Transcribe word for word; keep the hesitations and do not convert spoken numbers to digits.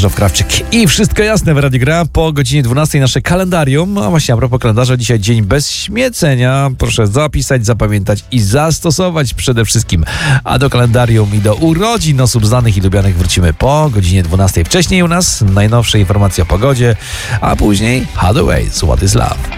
Krzysztof Krawczyk. I wszystko jasne w Radiu Gra. Po godzinie dwunastej nasze kalendarium. A właśnie a propos kalendarza, dzisiaj dzień bez śmiecenia. Proszę zapisać, zapamiętać i zastosować przede wszystkim. A do kalendarium i do urodzin osób znanych i lubianych wrócimy po godzinie dwunastej. Wcześniej u nas najnowsze informacje o pogodzie, a później Hathaway, What is Love.